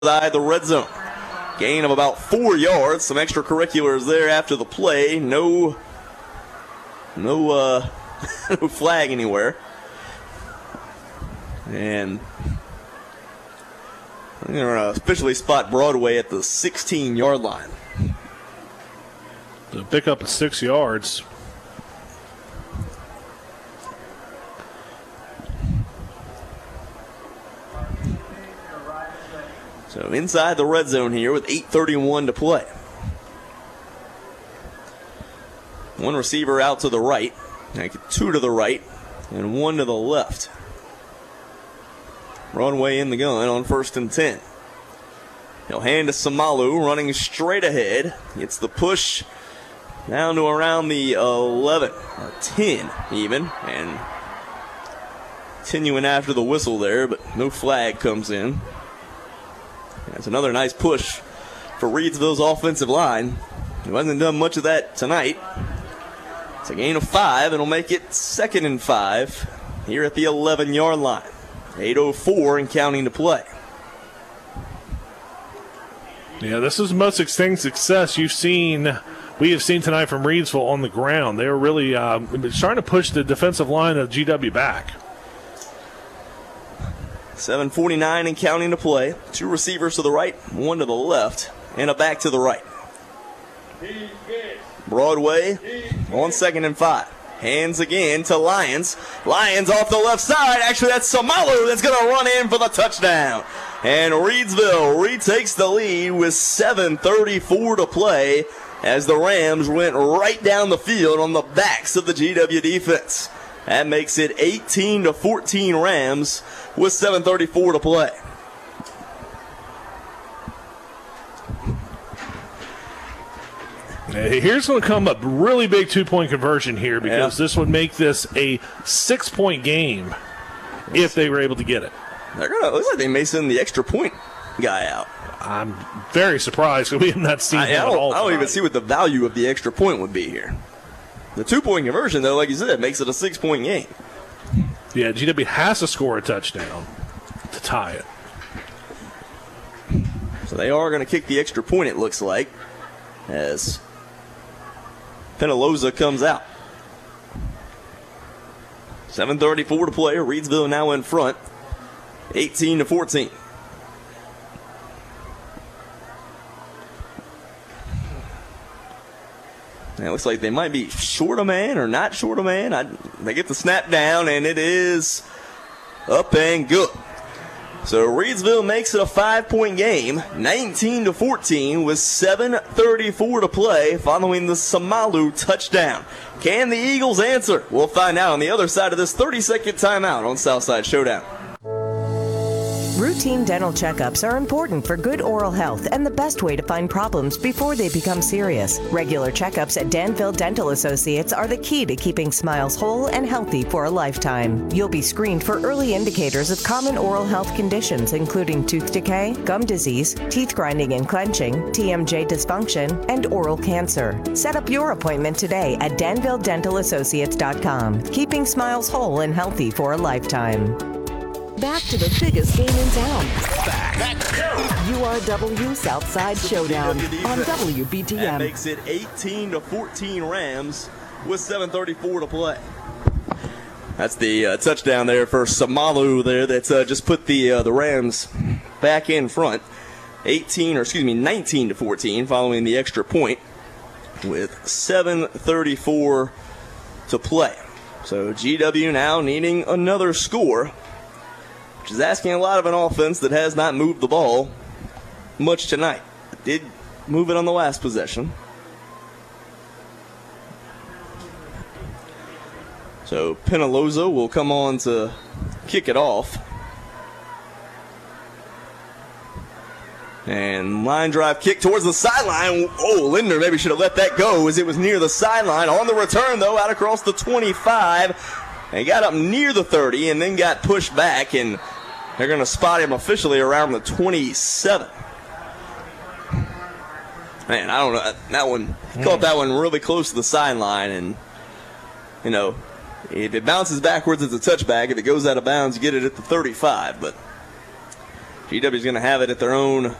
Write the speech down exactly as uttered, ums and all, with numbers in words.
the red zone. Gain of about four yards. Some extracurriculars there after the play. No, no, uh, no flag anywhere. And they're going to officially spot Broadway at the sixteen-yard line. To pick up six yards. So inside the red zone here with eight thirty-one to play. One receiver out to the right, two to the right, and one to the left. Broadway in the gun on first and ten. He'll hand to Samalu, running straight ahead. Gets the push down to around the eleven, or ten even, and continuing after the whistle there, but no flag comes in. That's another nice push for Reedsville's offensive line, who hasn't done much of that tonight. It's a gain of five, and it'll make it second and five here at the eleven-yard line. eight oh four and counting to play. Yeah, this is the most exciting success you've seen, we have seen tonight from Reedsville on the ground. They were really uh, trying to push the defensive line of G W back. seven forty-nine and counting to play. Two receivers to the right, one to the left, and a back to the right. Broadway on second and five. Hands again to Lyons. Lyons off the left side. Actually, that's Samalu that's going to run in for the touchdown. And Reedsville retakes the lead with seven thirty-four to play as the Rams went right down the field on the backs of the G W defense. That makes it eighteen to fourteen Rams with seven thirty-four to play. Here's going to come a really big two-point conversion here because yeah. this would make this a six-point game if they were able to get it. They're gonna looks like they may send the extra point guy out. I'm very surprised because we have not seen I, that I don't, at all. I don't tonight. even see what the value of the extra point would be here. The two-point conversion, though, like you said, makes it a six-point game. Yeah, G W has to score a touchdown to tie it. So they are going to kick the extra point, it looks like, as Penaloza comes out. seven thirty-four to play. Reedsville now in front, eighteen to fourteen. It looks like they might be short a man or not short a man. I, they get the snap down, and it is up and good. So Reedsville makes it a five-point game, nineteen to fourteen, with seven thirty-four to play following the Samalu touchdown. Can the Eagles answer? We'll find out on the other side of this thirty-second timeout on Southside Showdown. Routine dental checkups are important for good oral health and the best way to find problems before they become serious. Regular checkups at Danville Dental Associates are the key to keeping smiles whole and healthy for a lifetime. You'll be screened for early indicators of common oral health conditions, including tooth decay, gum disease, teeth grinding and clenching, T M J dysfunction, and oral cancer. Set up your appointment today at danville dental associates dot com. Keeping smiles whole and healthy for a lifetime. Back to the biggest game in town. Back. Back. U R W Southside Showdown on W B T M. That makes it eighteen to fourteen Rams with seven thirty-four to play. That's the uh, touchdown there for Samalu there. That's uh, just put the uh, the Rams back in front. eighteen, or excuse me, nineteen to fourteen, following the extra point with seven thirty-four to play. So G W now needing another score, which is asking a lot of an offense that has not moved the ball much tonight. It did move it on the last possession. So Penaloza will come on to kick it off. And line drive kick towards the sideline. Oh, Linder maybe should have let that go as it was near the sideline. On the return, though, out across the twenty-five. He got up near the thirty and then got pushed back, and they're going to spot him officially around the twenty-seven. Man, I don't know. That one, mm. caught that one really close to the sideline, and, you know, if it bounces backwards, it's a touchback. If it goes out of bounds, you get it at the thirty-five. But G W's going to have it at their own